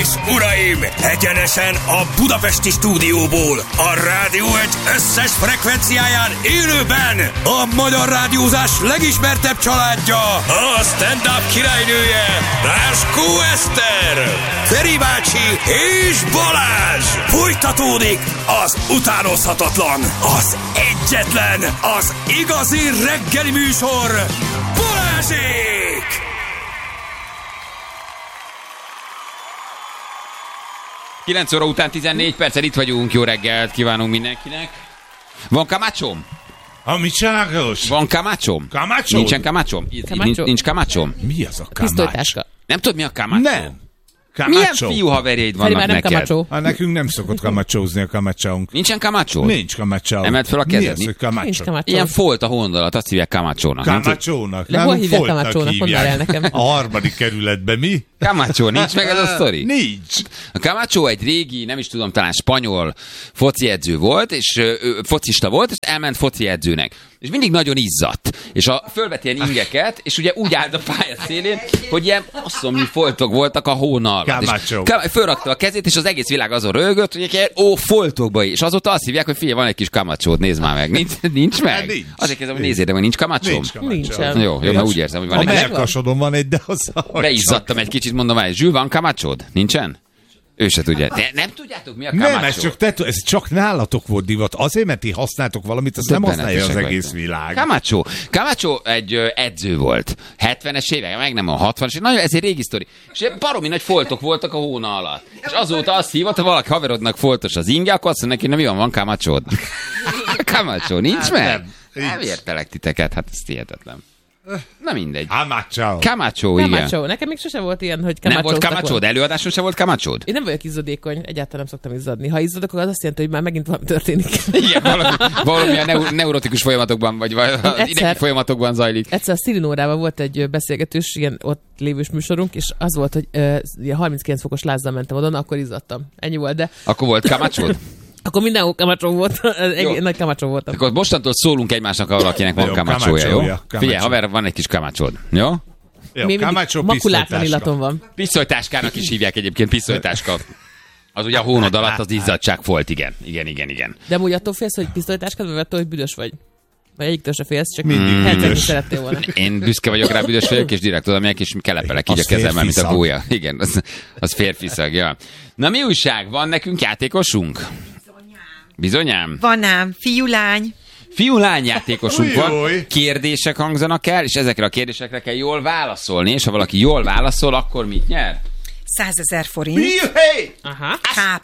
uraim, egyenesen a budapesti stúdióból, a Rádió Egy összes frekvenciáján élőben a magyar rádiózás legismertebb családja, a stand-up királynője, Ráskó Eszter, Feri bácsi és Balázs. Folytatódik az utánozhatatlan, az egyetlen, az igazi reggeli műsor, Balázsék! Kilenc óra után 14 perccel itt vagyunk, jó reggelt kívánunk mindenkinek. Van kamácsom? Mit csinálsz? Van kamácsom? Kamácsom? Nincsen kamácsom? Nincs kamácsom? Mi az a kamács? Pisztolytáska. Nem tudod, mi a kamácsom? Nem. Milyen fiú haverjaid vannak Feri már nem neked? kamácsó. Nekünk nem szokott kamácsózni a kamácsónk. Nincsen kamácsó? Nincs kamácsó. Emeld fel a kezed. Mi az, hogy kamácsó? Nincs kamácsó. Ilyen folt a hondalat, azt hívják kamácsónak. Kamácsónak. De hol hívják kamácsónak? Mondd már el nekem. A harmadik kerületben mi? Kamácsó, nincs meg ez a sztori? Nincs. A Camacho egy régi, nem is tudom, talán spanyol fociedző volt, és focista volt, és elment fociedzőnek. És mindig nagyon izzadt. És fölvett ilyen ingeket, és ugye úgy állt a pálya szélén, hogy ilyen asszomnyi foltok voltak a hóna alatt. Camacho. Fölrakta a kezét, és az egész világ azon röhögött, hogy ilyen foltokba is. És azóta azt hívják, hogy figyelj, van egy kis Camachód, nézd már meg. Nincs meg? Nincs. Azért kezdem, hogy nézzél, de nincs Camachó? Nincsen. Jó, mert úgy érzem, hogy van A egy. melkasodon van egy, de az... Beizzadtam egy kicsit, mondom el. Zsül, van Camachód? Nincsen? Ő se tudja. De nem tudjátok, mi a Camacho? Nem, ez csak nálatok volt divat. Azért, mert ti használtok valamit, azt nem használja az egész világ. Camacho egy edző volt. 70-es évek, meg nem a 60-es. Nagyon, ez egy régi sztori. És baromi nagy foltok voltak a hóna alatt. És azóta azt hívott, ha valaki haverodnak foltos az inge, akkor azt mondja neki, na mi van Camachód? Camacho, nincs meg? Nem értelek titeket, hát ez hihetetlen. Na mindegy. Camacho, igen. Camacho. Nekem még sose volt ilyen, hogy nem volt Camachód? Előadáson sem volt Camachód? Én nem vagyok izzadékony, egyáltalán nem szoktam izzadni. Ha izzadok, akkor az azt jelenti, hogy már megint valami történik. Igen, valami a neurotikus folyamatokban, vagy az idegi folyamatokban zajlik. Egyszer a Szilinórában volt egy beszélgetős, ilyen ott lévős műsorunk, és az volt, hogy 39 fokos lázzal mentem oda, akkor izzadtam. Ennyi volt, de... Akkor volt Camachód? Akkor mindenhol Camacho volt, nagy Camacho voltam. Akkor mostantól szólunk egymásnak, ha valakinek van Camachója, jó? Figyelj, haver, van egy kis Camachód, jó? Makulátlan illatom van. Pisztolytáskának is hívják egyébként, pisztolytáska. Az ugye a hónod alatt az izzadság volt, igen. De amúgy attól félsz, hogy pisztolytáskád, vagy attól, hogy büdös vagy? Vagy egyiktől se félsz, csak mindig szerettél volna. Én büszke vagyok rá, büdös vagyok, és direkt oda megyek, és kelepelek így a kezemmel, mint a gólya. Igen, az férfiszag, ja. Na mi újság? Van nekünk játékosunk? Bizonyám? Van ám, fiú-lány. Fiú-lány játékosunk van, kérdések hangzanak el, és ezekre a kérdésekre kell jól válaszolni, és ha valaki jól válaszol, akkor mit nyer? 100 000 forint. Aha.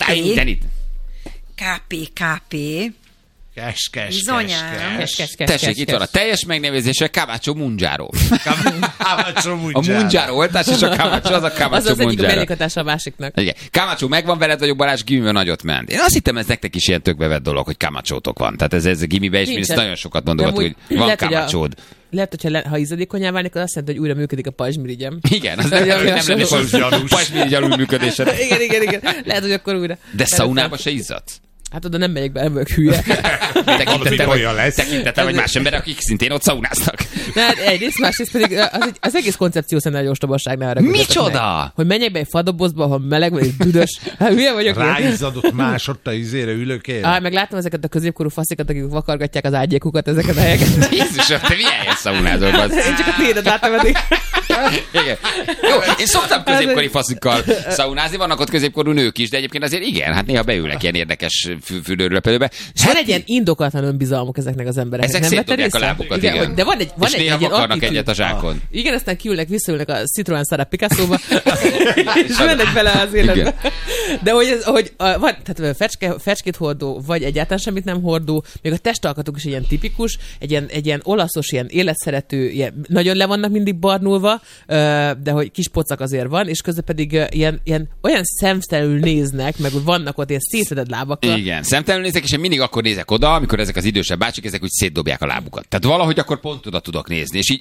KP. Bizonyám. Tessék, itt van a teljes megnevezése Camacho Munjaro. A Munjaro oltás és a Camacho, az a Camacho az Munjaro. Az egyik mellékhatása a másiknak. Igen. Camacho megvan veled, vagyok Balázs, gimiben nagyot ment. Én azt hittem, ez nektek is ilyen tökbevett dolog, hogy Camachótok van. Tehát ez gimiben is nagyon sokat mondogat, hogy van Camachód. Lehet, hogyha ha izzadékonyá válnék, az azt jelenti, hogy újra működik a pajzsmirigyem. Igen, az nem lenne pajzsmirigy alul működésed. Igen. Lehet, hogy akkor újra. De szaunába se izzadsz? Hát oda nem megyek be, nem vagyok hülye. Tekintettem, hogy más emberek, akik szintén ott szaunáznak. Hát egyrészt, másrészt pedig az egész koncepció szerintem egy ostobasság. Micsoda? Hogy menjek be egy fadobozba, ahol meleg vagy, és büdös. Hát hülye vagyok. Ráizzadott másodta izére ülök én. Meg látom ezeket a középkorú faszikat, akik vakargatják az ágyékukat, ezeket a helyeket. Jézusom, te milyen helyen szaunázol? Én csak a tiédet láttam eddig. Igen. Jó, én szoktam középkori faszikkal szaunázni, vannak ott középkorú nők is, de egyébként azért igen, hát néha beülnek ilyen érdekes fürdőrepedőbe. Van egy ilyen indokatlan önbizalmuk ezeknek az embereknek. Ezek szétdobják a lábukat, igen. De van egy és néha vakarnak egyet a zsákon. Igen, aztán visszaülnek a Citroën Sara Picasso-ba, és mennek bele az életbe. De hogy van, tehát fecskét hordó, vagy egyáltalán semmit nem hordó, még a testalkatuk is ilyen tipikus, egy ilyen olaszos, ilyen életszerető, ilyen, nagyon le vannak mindig barnulva, de hogy kis pocak azért van, és közben pedig ilyen olyan szemtelenül néznek, meg vannak ott ilyen szétszedett lábakkal. Igen, szemtelenül nézek, és én mindig akkor nézek oda, amikor ezek az idősebb bácsik, ezek úgy szétdobják a lábukat. Tehát valahogy akkor pont oda tudok nézni, és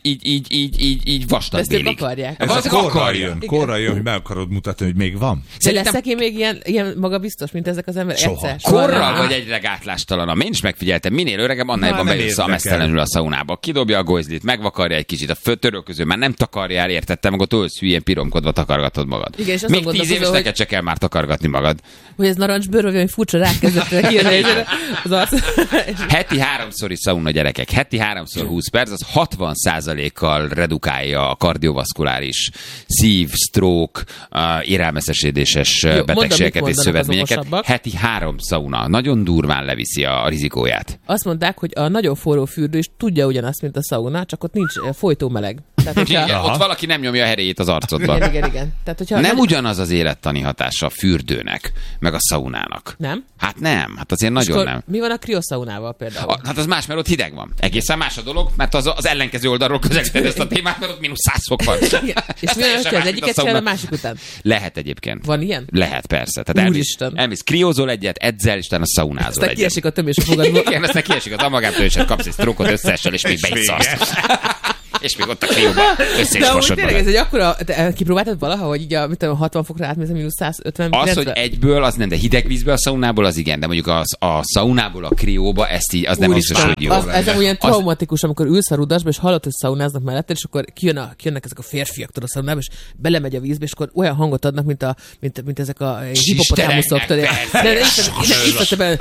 így vastag délig. Ezt akarják. Ez korra jön, hogy meg akarod mutatni, hogy még van. De leszek én még ilyen magabiztos, mint ezek az emberek? Soha. Korral vagy egyre gátlástalanabb. Én is megfigyeltem, minél öregebb, annál jobban bejössz a mesztelenül a szaunába. Kidobja a gojzlit, megvakarja egy kicsit, a törölköző már nem takarjál, értettem, meg ott ölsz hülyén piromkodva takargatod magad. Igen, és még 10 éves neked se kell már takargatni magad. Hogy ez narancsbőr, vagy hogy furcsa rákezdett kijönni az arc. Heti 3-szori szauna, gyerekek. Heti 3-szor 20 perc, az 60%-kal redukálja a kardiovaszkuláris szív, stroke, érelmeszesedéses betegségeket és szövetményeket. Heti 3 szauna. Nagyon durván leviszi a rizikóját. Azt mondták, hogy a nagyon forró fürdő is tudja ugyanazt, mint a szauna, csak ott nincs folytó meleg. Tehát, hogyha... Igen, ott valaki nem nyomja a heréjét az arcodba. Igen. Tehát, hogyha nem ugyanaz az élettani hatása a fürdőnek, meg a szaunának. Nem? Hát nem, hát azért nagyon nem. Mi van a krioszaunával például? Hát az más, mert ott hideg van. Egészen más a dolog, mert az ellenkező oldalról közelíted ezt a témát, mert ott -100 fok van. És mi van, hogy az egyiket csinál a másik után? Lehet egyébként. Van ilyen? Lehet, persze. Tehát elmész kriózol egyet, edzel, és utána szaunázol egyet. Aztán kiesik a tömés a fogadból. Igen, aztán kiesik az amagától, és kapsz egy sztrókot összeessel, és még be is szarsz. És még ott a krióban össze is mosod magad. Ez egy akkora, kipróbáltad valaha, hogy így a 60 fokra átmész a -150? Az, hogy egyből, az nem, de hideg vízből a szaunából az igen, de mondjuk a szaunából a krióba, ezt így, az nem biztos, hogy jó. Ez olyan traumatikus, amikor ülsz a rudasba, és hallod, hogy szaunáznak melletted, és akkor kijönnek ezek a férfiak a szaunába, és belemegy a vízbe, és akkor olyan hangot adnak, mint ezek a hipopotámuszok. De itt be.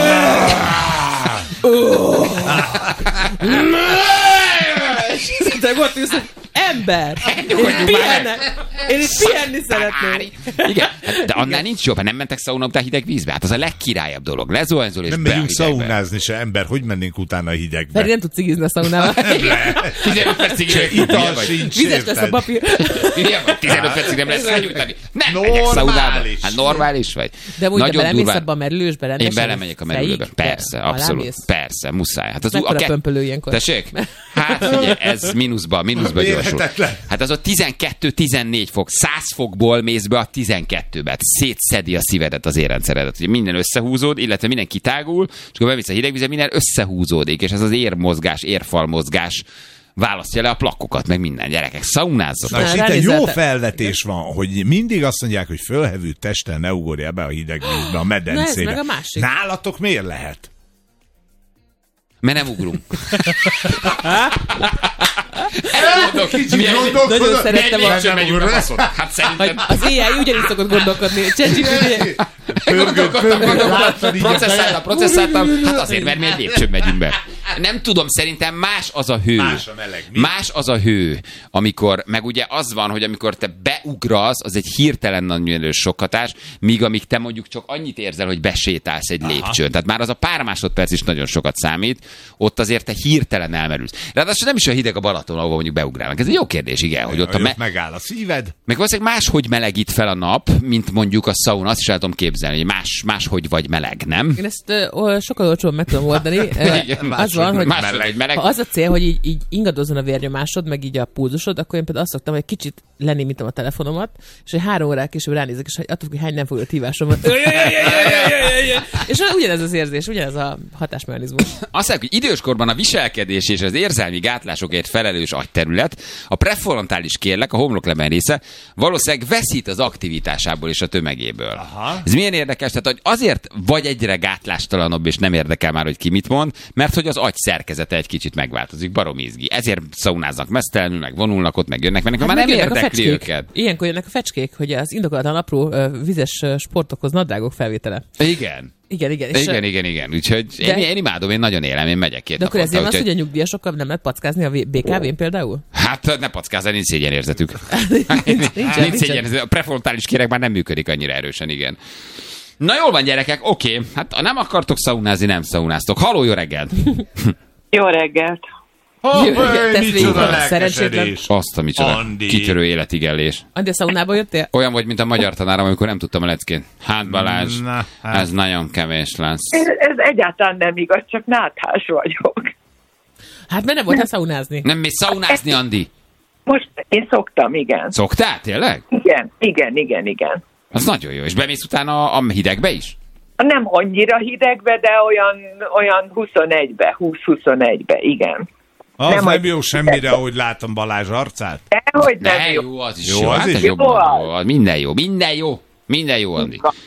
Te ott ülsz, ember! Én itt pihenni szeretném. Igen, de annál nincs jobb, nem mentek szauna után hideg vízbe. Hát az a legkirályabb dolog. Lezuhanyzol és nem megyünk szaunázni se, ember. Hogy mennénk utána a hidegbe? Pedig nem tud cigizni a szaunával. 15 percig ital sincs. Vizes lesz a papír. 15 percig nem lesz rágyújtani. Nem megyek szaunába. Hát normális vagy. De úgy belemész abba a merülősbe rendesen. Én belemegyek a merülőbe. Persze, abszolút. Persze, muszáj. Hát az mekkora pömpölő ilyenkor? Tessék? Hát ugye, ez mínuszba gyorsul. Hát az ott 12-14 fok, 100 fokból mész be a 12-be. Szétszedi a szívedet, az érrendszeredet. Ugye minden összehúzód, illetve minden kitágul, és akkor bevisz a hidegvízbe, minden összehúzódik, és ez az érmozgás, érfalmozgás választja le a plakkokat, meg minden, gyerekek. Szaunázzatok. Na, és itt egy jó felvetés van, hogy mindig azt mondják, hogy fölhevült testen ne ugorja be a hideg vízbe, a medencébe. Na ez meg a másik. Nálatok miért lehet? Mert nem ugrunk. Nagyon szerettem a... Hát szerintem... Az AI ugyanis szokott gondolkodni. Processzáltam. Hát azért, mert mi egy lépcsőn megyünk be. Nem tudom, szerintem más az a hő. Más a meleg. Más az a hő, amikor, meg ugye az van, hogy amikor te beugrasz, az egy hirtelen nagyon sok hatás, míg amíg te mondjuk csak annyit érzel, hogy besétálsz egy lépcsőn. Tehát már az a pár másodperc is nagyon sokat számít, ott azért te hirtelen elmerülsz. Ráadásul nem is olyan hideg a Balaton, ahol mondjuk beugrálnak. Ez egy jó kérdés, igen, hogy ott megáll a szíved. Meg valószínűleg máshogy melegít fel a nap, mint mondjuk a szauna, azt is el tudom képzelni, hogy máshogy vagy meleg, nem? Én ezt sokkal olcsóban meg tudom oldani. Az van, hogy meleg. Ha az a cél, hogy így ingadozzon a vérnyomásod, meg így a pulzusod, akkor én például azt szoktam, hogy kicsit lenémítom a telefonomat, és hogy 3 órák később ránézek, és hogy attól, hogy hány nem fogja hívásom van. És ugyanez az érzés, ugyanez a hatásmechanizmus. Azt mondják, hogy időskorban a viselkedés és az érzelmi gátlásokért felelős agyterület, a prefrontális kérlek, a homloklemen része, valószínűleg veszít az aktivitásából és a tömegéből. Aha. Ez milyen érdekes? Tehát, hogy azért vagy egyre gátlástalanabb, és nem érdekel már, hogy ki mit mond, mert hogy az agy szerkezete egy kicsit megváltozik, baromi izgi. Ezért szaunáznak mesztelenül, meg vonulnak ott, meg jönnek, mert már nem érdekli őket. Ilyenkor jönnek a fecskék, hogy az indokolatlan apró vizes sportokhoz nadrágok felvétele. Igen. Igen. Úgyhogy én imádom, én nagyon élem, én megyek 2 naponta. De akkor ezért úgyhogy... az, hogy a nyugdíjasokkal nem lehet packázni a BKV-n például? Hát ne packázni, nincs szégyenérzetük. Nincs szégyenérzetük. A prefrontális kéreg már nem működik annyira erősen, igen. Na jól van, gyerekek, oké. Hát ha nem akartok szaunázni, nem szaunáztok. Halló, jó reggelt! Jó reggelt! Micsoda lelkesedés. Azt a micsoda kitörő életigellés. Andi, a szaunába jöttél? Olyan vagy, mint a magyar tanárom, amikor nem tudtam a leckét. Hát Balázs, ez nagyon kevés lesz. Ez egyáltalán nem igaz, csak náthás vagyok. Hát mert nem voltál szaunázni. Nem mész szaunázni, Andi? Most én szoktam, igen. Szoktál, tényleg? Igen. Az nagyon jó. És bemész utána a hidegbe is? Nem annyira hidegbe, de olyan 21-be, 20-21-be, igen. Az nem jó semmire, ahogy látom Balázs arcát. Dehogy nem jó. Jó, az is jó. Hát jó. Minden jó, Andi.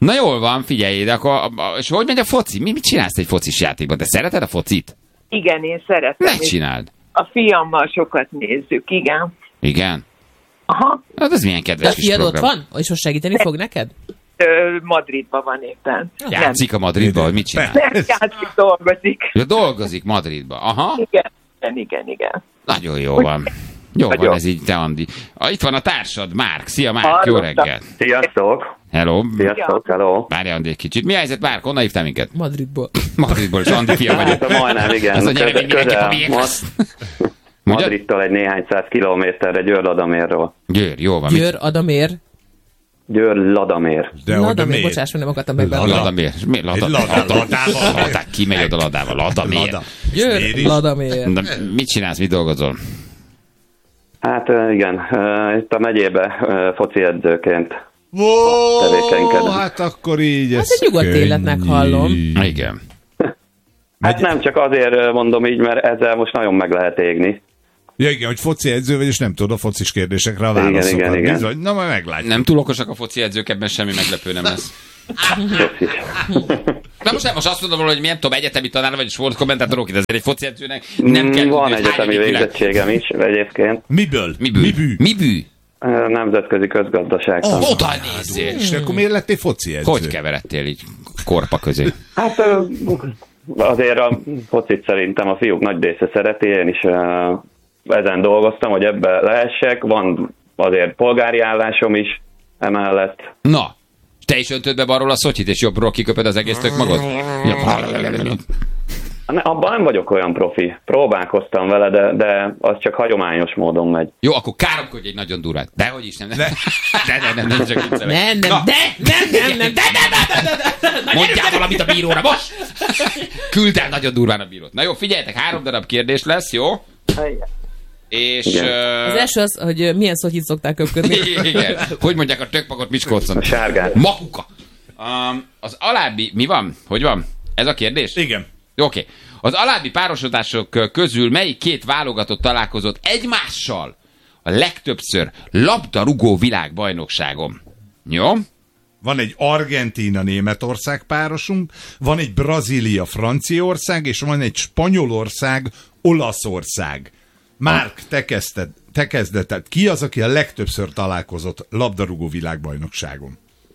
Na jól van, figyelj, de akkor, és hogy megy a foci? Mit csinálsz egy focis játékban? Te szereted a focit? Igen, én szeretem. Ne csináld. A fiammal sokat nézzük, igen. Igen? Aha, Hát ez milyen De a kedves kis fiad ott program. van? És most segíteni fog neked? Madridban van éppen. Játszik a Madridban, hogy mit csinál? Nem játszik, dolgozik. Ja, dolgozik Madridban. Aha, Igen. nagyon jó van. Jó van Nagyon. ez így, te Andi. Itt van a társad, Márk. Szia Márk, jó Hallottam. reggelt. Sziasztok! Hello. Sziasztok, hello! Várjál Andi egy kicsit. Mi a helyzet, Márk? Honnan hívtál minket? Madridból. Madridból, és Andi fia vagyok. Hát majdnem, igen. Az a nyelven mindenképp a miénk lesz. Mondjad? Madridtól egy néhány száz kilométerre, Győr-Ladamérről. Győr, jó van. Győr, Adamér. Győr-Ladamér. De oda Ladamér, miért? bocsáss, nem akartam meg belőle. Ladamér. Mi? Ladával. Ki megy oda Ladával? Ladamér. Lada. Győr, Miért is? Ladamér. De mit csinálsz, mit dolgozol? Hát igen, itt a megyébe foci edzőként. Ó, Tevékenykedem. hát akkor így Hát ez egy nyugodt életnek könnyű. hallom. Igen. Hát nem csak azért mondom így, mert ezzel most nagyon meg lehet égni. Ja, igen, hogy foci edző vagy, és nem tudod a focis kérdésekre a válaszokat. Igen. Bizony. Na, majd meglátjuk. Nem túl okosak a foci edzők, ebben semmi meglepő nem lesz. Köszi. De most azt mondom, hogy milyen tudom, egyetemi tanár vagy sportkommentátorok, de azért egy foci edzőnek nem kell Van tudni, hogy egyetemi hányadik világ- végzettségem is egyébként. Miből? Mibű? Mibű? Nemzetközi közgazdaságtan. Oda nézzél! És akkor miért lettél foci edző? Hogy keveredtél így korpa közé? Hát azért a focit szerintem a fiúk nagy része szereti, én is ezen dolgoztam, hogy ebbe lehessek. Van azért polgári állásom is emellett. Na, te is öntöd be balról a szotyit, és jobbról kiköpöd az egész tök magad? Abban nem vagyok olyan profi. Próbálkoztam vele, de az csak hagyományos módon megy. Jó, akkor káromkodj egy nagyon durvát. Dehogy is, nem. Nem, csak viccelek. Nem. Mondjál valamit a bíróra, most! Küld el nagyon durván a bírót. Na jó, figyeljetek, 3 darab kérdés lesz, jó? És... Az első az, hogy milyen szotyit szokták köpködni. igen. Hogy mondják a tökpakot Miskolcon? A sárgát. Makuka. Az alábbi... Mi van? Hogy van? Ez a kérdés? Igen. Oké. Az alábbi párosítások közül melyik két válogatott találkozott egymással a legtöbbször labdarúgó világbajnokságon? Jó? Van egy Argentína-Németország párosunk, van egy Brazília-Franciaország, és van egy Spanyolország-Olaszország. Márk, te kezdeted. Ki az, aki a legtöbbször találkozott labdarúgó világbajnokságon?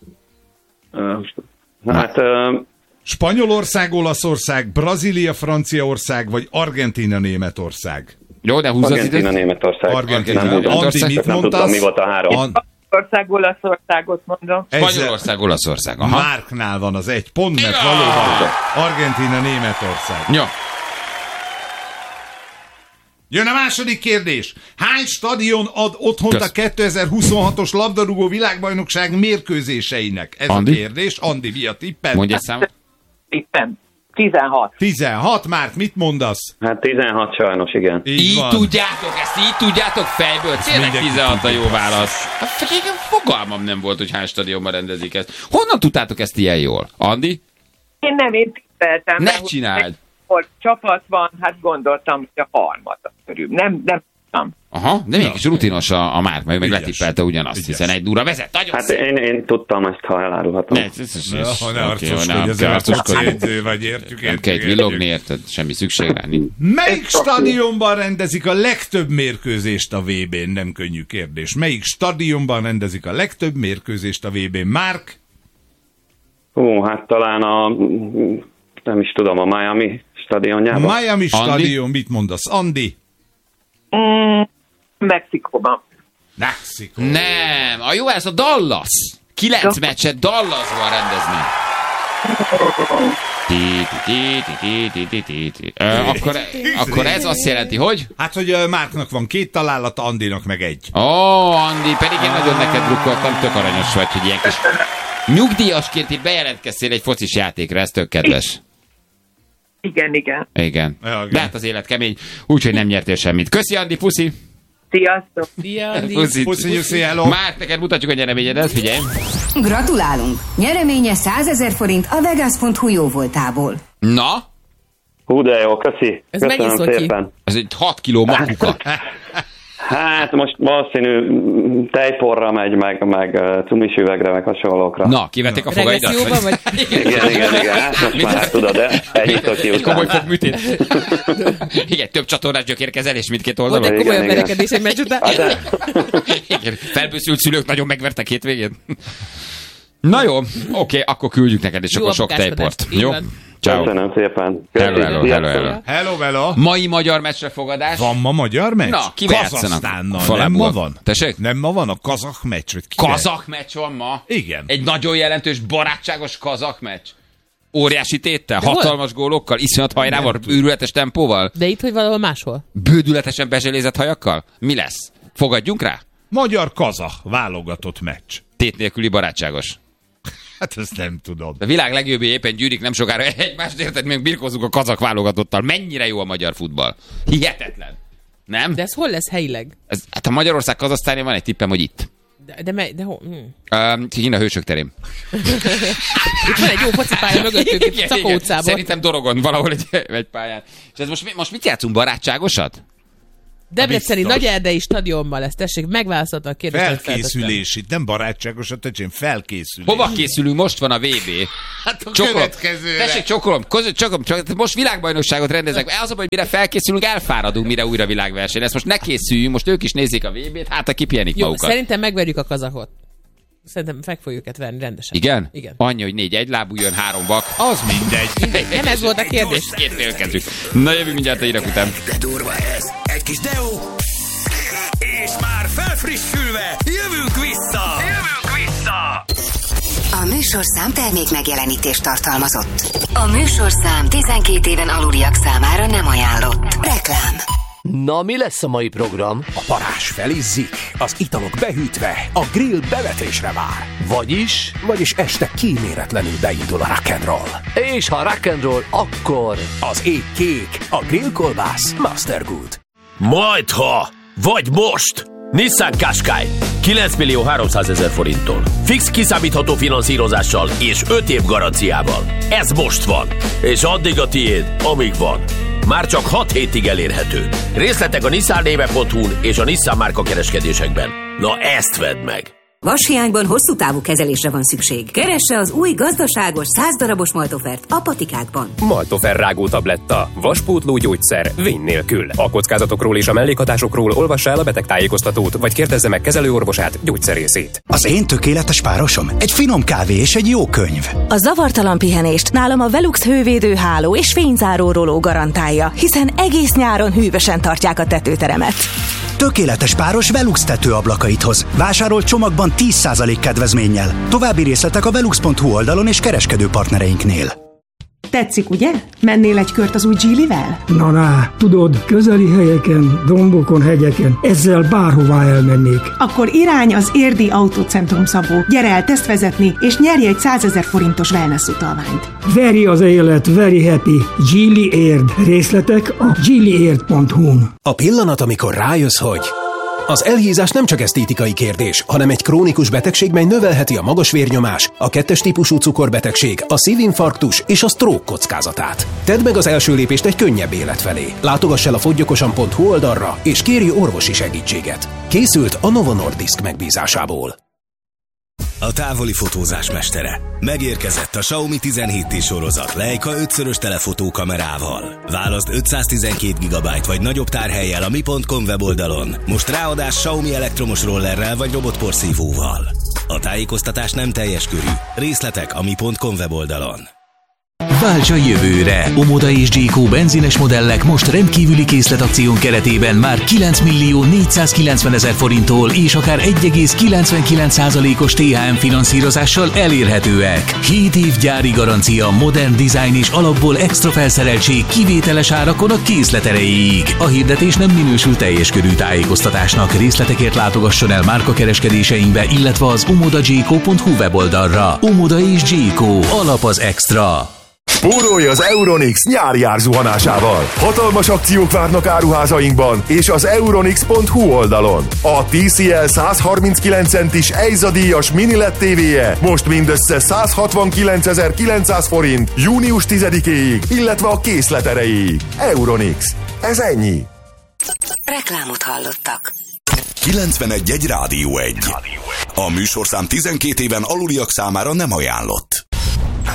Hát Spanyolország, Olaszország, Brazília, Franciaország, vagy Argentína-Németország? Jó, de húzz az Argentína, időt. Németország. Argentína. Nem tudom. Andi, mit Nem mondtasz? tudom, mi volt a három. Olaszországot mondom. Spanyolország, Olaszország. Aha. Márknál van az 1 pont, mert Ja! valóban Argentína-Németország. Jó. Jön a második kérdés. Hány stadion ad otthont Kösz. a 2026-os labdarúgó világbajnokság mérkőzéseinek? Ez Andi? a kérdés. Andi, mi a tipped? Mondj egy számot. Éppen 16. 16, Márk, mit mondasz? Hát 16 sajnos, igen. Így van. tudjátok, ezt így tudjátok fejből. Tényleg mindenki 16 a jó tudja. válasz. Hát fogalmam nem volt, hogy hány stadionban rendezik ezt. Honnan tudtátok ezt ilyen jól? Andi? Én tippeltem. Ne de hogy csináld! hol csapat van, hát gondoltam, hogy a harmad körül. Nem tudom. Aha, de mégis rutinos a Márk, meg Ügyes. letippelte ugyanazt, Ügyes. hiszen egy durva vezet. Nagyon Hát szép. én tudtam ezt, ha elárulhatom. Ne arcoskodj, azért a foci edző vagy, értjük. Nem kell itt villogni, érted? Semmi szükség rá. Melyik stadionban rendezik a legtöbb mérkőzést a VB-n? Nem könnyű kérdés. Melyik stadionban rendezik a legtöbb mérkőzést a VB-n? Márk? Hát talán nem is tudom, a Miami stadionjában. Miami stadion, mit mondasz? Andi? Mexikóban. Mexikó. Nem, a jó, ez a Dallas. 9 meccset Dallasban rendezni. Akkor ez azt jelenti, hogy? Hát, hogy Márknak van 2 találata, Andinak meg 1. Ó, Andi, pedig én nagyon neked drukkoltam, tök aranyos vagy, hogy ilyen kis nyugdíjasként itt bejelentkeztél egy focis játékra, ez tök kedves. Igen. Igen. Ja, igen. De hát az élet kemény, úgyhogy nem nyertél semmit. Köszi, Andi, puszi! Sziasztok! Szia, Andi. Puszonyjuk, szia, hello. Már neked mutatjuk a nyereményedet, figyelj! Gratulálunk! Nyereménye 100 000 forint a Vegas.hu jóvoltából. Na, Hú, de jó, köszi. Ez mennyi Köszönöm szotyi? szépen. ez egy 6 kiló makuka. Hát most valószínű tejporra megy, meg cumis üvegre, meg hasonlókra. Na, kivették a fogaidat? Regresszióban vagy? Igen. Hát most már tudod, de egyik ki után. Komoly fogműtét. Igen, több csatornás gyökérkezelés mindkét Volt oldalon. egy komolyabb igen. verekedés egy meccs után. Igen, felbőszült szülők nagyon megvertek hétvégén. Na jó, oké, akkor küldjük neked, és Jó akkor sok apukáskodást. tejport. Így Jó? van. Ciao. Köszönöm szépen. Hello. Hello, vela. Mai magyar meccsre fogadás. Van ma magyar meccs? Na, kivel játszanak? Kazahsztánnal. Falából. Nem ma van? Tessék? Nem ma van a kazah meccs? Vagy kivel? Kazak meccs van ma? Igen. Egy nagyon jelentős, barátságos kazak meccs. Óriási téttel, hol? hatalmas gólokkal, iszonyat hajrával, őrületes tempóval, De itt, hogy valahol máshol. bődületesen bezselézett hajakkal? Mi lesz? Fogadjunk rá? Magyar-kazah válogatott meccs. Tét nélküli barátságos. Hát ezt nem tudom. A világ legjobbja éppen gyűrik nem sokára egymást, érted, még birkózunk a kazak válogatottal. Mennyire jó a magyar futball. Hihetetlen. Nem? De ez hol lesz helyileg? Hát a Magyarország Kazahsztánja van egy tippem, hogy itt. De hol? Kína Hősök terén. Itt van egy jó focipálya mögöttünk, itt Szakó utcában. Szerintem Dorogon valahol egy pályán. És ez most mit játszunk? Barátságosat? Debreceni Biztos. Nagy-Erdei stadionban lesz, tessék, megválaszolta a kérdést. Felkészülés, itt nem barátságosat, tecsén felkészülés. Hova készülünk? Most van a VB. Hát a Csokolom. következőre. Tessék, csokolom. Most világbajnokságot rendezek. Az a baj, hogy mire felkészülünk, elfáradunk, mire újra világverseny lesz. Most ne készüljünk, most ők is nézik a VB-t, hát a kipihenik Jó, magukat. szerintem megverjük a kazahot. Szerintem meg fogjuk őket verni rendesen. Igen? Igen. Annyi, hogy 4 egylábú jön, 3 vak. Az mindegy. Nem ez volt a kérdés. Két félkezük. Na jövő mindjárt a hírek után. De durva ez. Egy kis Deo, és már felfrissülve jövünk vissza. A műsorszám termék megjelenítést tartalmazott. A műsorszám 12 éven aluliak számára nem ajánlott. Reklám. Na, mi lesz a mai program? A parázs felizzik, az italok behűtve, a grill bevetésre vár. Vagyis este kíméletlenül beindul a rock'n'roll. És ha rock'n'roll, akkor... Az ég kék, a grillkolbász Mastergood. Majdha, vagy most! Nissan Qashqai 9.300.000 forinttól. Fix kiszámítható finanszírozással és 5 év garanciával. Ez most van, és addig a tiéd, amíg van. Már csak 6 hétig elérhető. Részletek a nissannéve.hu-n és a Nissan márka kereskedésekben. Na ezt vedd meg! Vashiányban hosszú távú kezelésre van szükség. Keresse az új gazdaságos 100 darabos Maltofert a patikákban. Maltofer rágó tabletta. Vaspótló gyógyszer. Vény nélkül. A kockázatokról és a mellékhatásokról olvassa el a betegtájékoztatót, vagy kérdezze meg kezelőorvosát, gyógyszerészét. Az én tökéletes párosom? Egy finom kávé és egy jó könyv. A zavartalan pihenést nálam a Velux hővédőháló és fényzáró roló garantálja, hiszen egész nyáron hűvösen tartják a tetőteremet. Tökéletes páros Velux tetőablakait hoz. Vásárol csomagban 10% kedvezménnyel. További részletek a velux.hu oldalon és kereskedő partnereinknél. Tetszik, ugye? Mennél egy kört az új Geely-vel? Na, tudod, közeli helyeken, dombokon, hegyeken, ezzel bárhová elmennék. Akkor irány az Érdi Autócentrum, Szabó. Gyere el tesztvezetni, és nyerj egy 100 000 forintos wellness utalványt. Veri az élet, very happy. Geely Érd. Részletek a geelyérd.hu-n. A pillanat, amikor rájössz, hogy... Az elhízás nem csak esztétikai kérdés, hanem egy krónikus betegség, mely növelheti a magas vérnyomás, a 2-es típusú cukorbetegség, a szívinfarktus és a stroke kockázatát. Tedd meg az első lépést egy könnyebb élet felé. Látogass el a foggyokosan.hu oldalra, és kérj orvosi segítséget. Készült a Novo Nordisk megbízásából. A távoli fotózás mestere. Megérkezett a Xiaomi 17T sorozat Leica 5-szörös telefotókamerával. Válaszd 512 GB vagy nagyobb tárhellyel a mi.com weboldalon. Most ráadás Xiaomi elektromos rollerrel vagy robotporszívóval. A tájékoztatás nem teljes körű. Részletek a mi.com weboldalon. Válts a jövőre! Omoda és G.Co benzines modellek most rendkívüli készletakción keretében már 9.490.000 forinttól és akár 1,99%-os THM finanszírozással elérhetőek. 7 év gyári garancia, modern design és alapból extra felszereltség kivételes árakon a készlet erejéig. A hirdetés nem minősül teljes körű tájékoztatásnak. Részletekért látogasson el márkakereskedéseinkbe, illetve az omodagco.hu weboldalra. Omoda és G.Co. Alap az extra. Spórolj az Euronix nyári árzuhanásával! Hatalmas akciók várnak áruházainkban és az euronix.hu oldalon. A TCL 139 centis EIZA díjas mini LED TV-je most mindössze 169.900 forint június 10-éig, illetve a készlet erejéig. Euronix. Ez ennyi. Reklámot hallottak. 91.1 Rádió 1. A műsorszám 12 éven aluliak számára nem ajánlott.